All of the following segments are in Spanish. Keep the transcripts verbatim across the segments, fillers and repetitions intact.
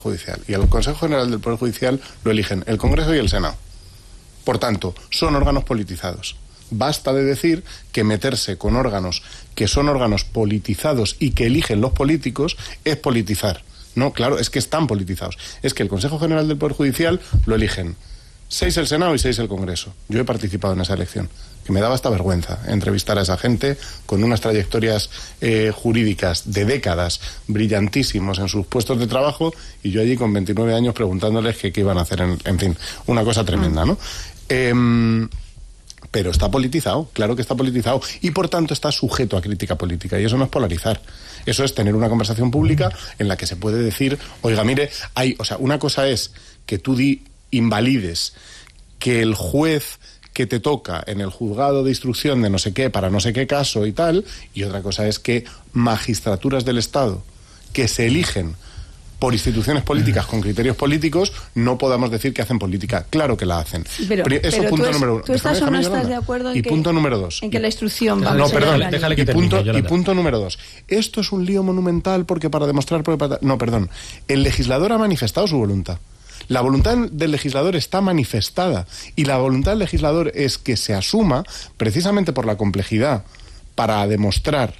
Judicial. Y el Consejo General del Poder Judicial lo eligen el Congreso y el Senado. Por tanto, son órganos politizados. Basta de decir que meterse con órganos que son órganos politizados y que eligen los políticos es politizar. No, claro, es que están politizados. Es que el Consejo General del Poder Judicial lo eligen seis el Senado y seis el Congreso. Yo he participado en esa elección, que me daba hasta vergüenza entrevistar a esa gente con unas trayectorias eh, jurídicas de décadas, brillantísimos en sus puestos de trabajo, y yo allí con veintinueve años preguntándoles que qué iban a hacer, en, en fin, una cosa tremenda, ¿no? Eh, pero está politizado, claro que está politizado, y por tanto está sujeto a crítica política, y eso no es polarizar. Eso es tener una conversación pública en la que se puede decir, oiga, mire, hay, o sea, una cosa es que tú di invalides que el juez que te toca en el juzgado de instrucción de no sé qué, para no sé qué caso y tal, y otra cosa es que magistraturas del Estado que se eligen por instituciones políticas con criterios políticos no podamos decir que hacen política. Claro que la hacen. Sí, pero, Eso pero punto tú, número uno. ¿Tú estás Déjame, o no Yolanda. estás de acuerdo en, y que, punto número dos. en que la instrucción va No, a ser perdón, la ley? déjale que y, termine, punto, y Yolanda. punto número dos. Esto es un lío monumental porque para demostrar... Porque, no, perdón. El legislador ha manifestado su voluntad. La voluntad del legislador está manifestada y la voluntad del legislador es que se asuma, precisamente por la complejidad, para demostrar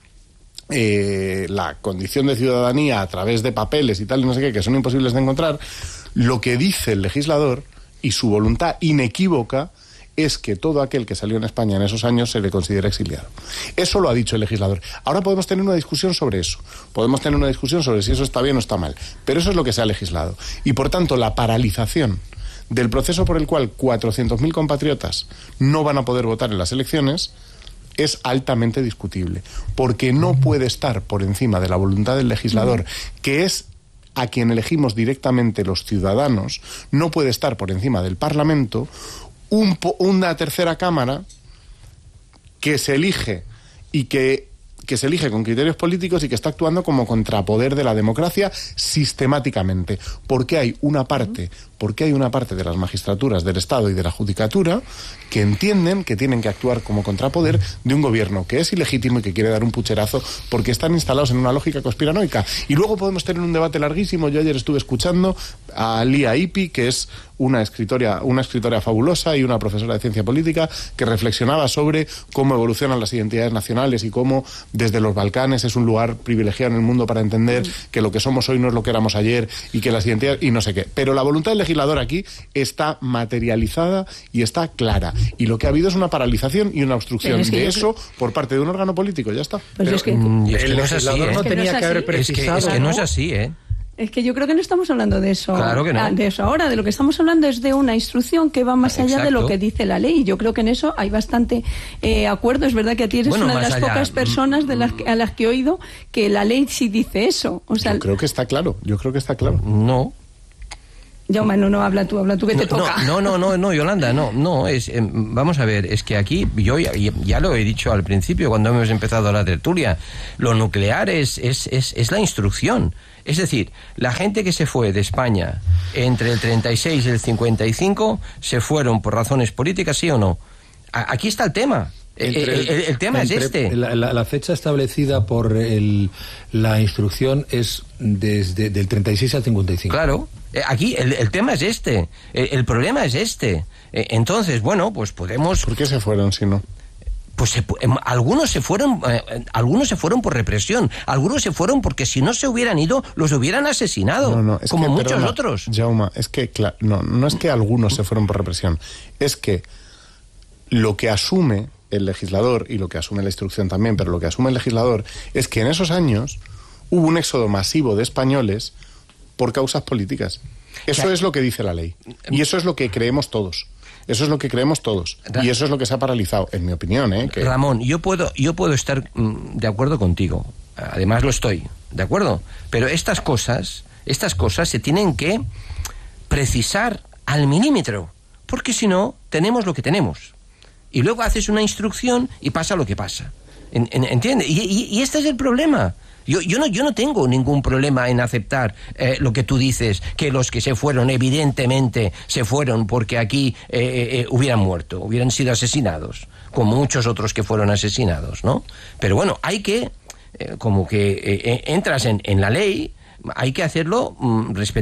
eh, la condición de ciudadanía a través de papeles y tal, y no sé qué, que son imposibles de encontrar, lo que dice el legislador y su voluntad inequívoca es que todo aquel que salió en España en esos años se le considera exiliado. Eso lo ha dicho el legislador. Ahora podemos tener una discusión sobre eso. Podemos tener una discusión sobre si eso está bien o está mal. Pero eso es lo que se ha legislado. Y por tanto, la paralización del proceso por el cual cuatrocientos mil compatriotas no van a poder votar en las elecciones es altamente discutible. Porque no puede estar por encima de la voluntad del legislador, que es a quien elegimos directamente los ciudadanos, no puede estar por encima del Parlamento Un, una tercera cámara que se elige y que, que se elige con criterios políticos y que está actuando como contrapoder de la democracia sistemáticamente, porque hay una parte, porque hay una parte de las magistraturas del Estado y de la judicatura que entienden que tienen que actuar como contrapoder de un gobierno que es ilegítimo y que quiere dar un pucherazo porque están instalados en una lógica conspiranoica. Y luego podemos tener un debate larguísimo. Yo ayer estuve escuchando a Lía Ipi, que es una escritora, una escritora fabulosa y una profesora de ciencia política, que reflexionaba sobre cómo evolucionan las identidades nacionales y cómo desde los Balcanes es un lugar privilegiado en el mundo para entender que lo que somos hoy no es lo que éramos ayer y que las identidades y no sé qué. Pero la voluntad del legislador aquí está materializada y está clara. Y lo que ha habido es una paralización y una obstrucción es que de yo eso creo... por parte de un órgano político, ya está. Pues Pero, es que, mm, es que el no es así, legislador ¿eh? no Es que no tenía es que haber así. Es que, precisado. es que no es así, ¿eh? Es que yo creo que no estamos hablando de eso, Claro que no. de eso ahora. De lo que estamos hablando es de una instrucción que va más allá Exacto. de lo que dice la ley. Y yo creo que en eso hay bastante eh, acuerdo. Es verdad que a ti eres Bueno, una de más las allá. pocas personas de las que, a las que he oído que la ley sí dice eso. O sea, Yo creo que está claro, yo creo que está claro. No. Jaume, no, no, habla tú, habla tú que te No, toca. no, no, no, no, Yolanda, no, no, es, eh, vamos a ver, es que aquí, yo ya, ya lo he dicho al principio, cuando hemos empezado la tertulia, lo nuclear es, es, es, es la instrucción. Es decir, la gente que se fue de España entre el treinta y seis y el cincuenta y cinco se fueron por razones políticas, ¿sí o no? A, aquí está el tema. El, el, el, el tema entre, es este. La, la, la fecha establecida por el, la instrucción es desde del treinta y seis al cincuenta y cinco. Claro. Aquí el, el tema es este, el, el problema es este. Entonces, bueno, pues podemos... ¿Por qué se fueron si no? Pues se, algunos se fueron, eh, algunos se fueron por represión, algunos se fueron porque si no se hubieran ido los hubieran asesinado, No, no, es como que, muchos perdona, otros. Jaume, es que claro, no, no es que algunos se fueron por represión, es que lo que asume el legislador y lo que asume la instrucción también, pero lo que asume el legislador es que en esos años hubo un éxodo masivo de españoles por causas políticas. Eso Claro. es lo que dice la ley. Y eso es lo que creemos todos. Eso es lo que creemos todos. Y eso es lo que se ha paralizado, en mi opinión, ¿eh? Que... Ramón, yo puedo, yo puedo estar mm, de acuerdo contigo. Además lo estoy, ¿de acuerdo? Pero estas cosas, estas cosas se tienen que precisar al milímetro, porque si no, tenemos lo que tenemos. Y luego haces una instrucción y pasa lo que pasa. En, en, ¿Entiendes? Y, y, y este es el problema. Yo, yo, no, yo no tengo ningún problema en aceptar eh, lo que tú dices, que los que se fueron, evidentemente, se fueron porque aquí eh, eh, hubieran muerto, hubieran sido asesinados, como muchos otros que fueron asesinados, ¿no? Pero bueno, hay que, eh, como que eh, entras en, en la ley, hay que hacerlo mm, respetando